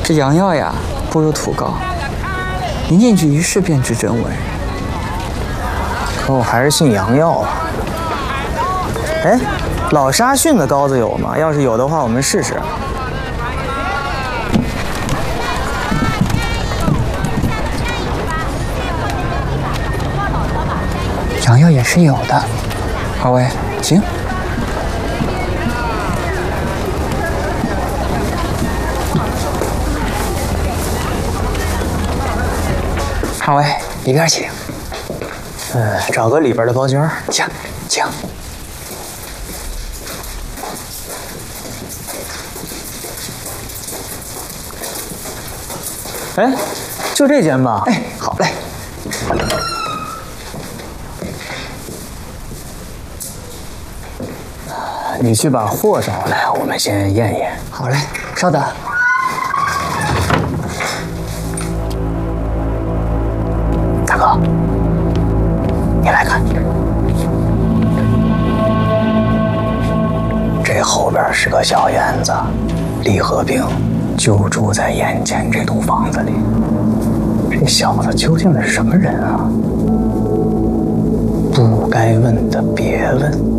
这洋药呀，不如土膏，您进去一试便知真伪。 可我还是信洋药啊。哎，老沙逊的膏子有吗？要是有的话，我们试试。 洋药也是有的。二位，请。二位，里边请。 找个里边的包间。 请，请。 哎，就这间吧。 哎，好嘞。 你去把货找来，我们先验验。 好嘞，稍等。 大哥，你来看，这后边是个小院子，李和平就住在眼前这栋房子里。这小子究竟是什么人啊？不该问的别问。